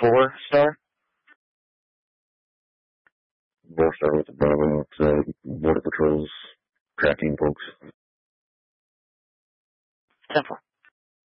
4-star? 4-star with the Bravo. It's Border Patrol's tracking folks. Simple.